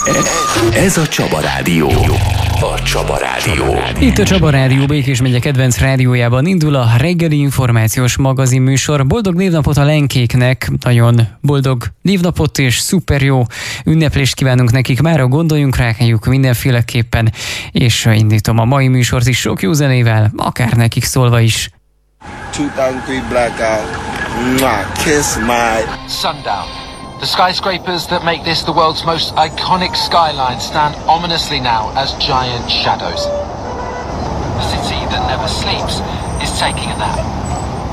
Ez a Csaba Rádió. A Csaba Rádió. Itt a Csaba Rádió Békés megye kedvenc rádiójában indul a reggeli információs magazin műsor. Boldog névnapot a lenkéknek, nagyon boldog névnapot és szuper jó ünneplést kívánunk nekik. Mára gondoljunk rájuk mindenféleképpen, és indítom a mai műsort is sok jó zenével, akár nekik szólva is. 2003 blackout. Kiss my Sundown. The skyscrapers that make this the world's most iconic skyline stand ominously now as giant shadows. The city that never sleeps is taking a nap.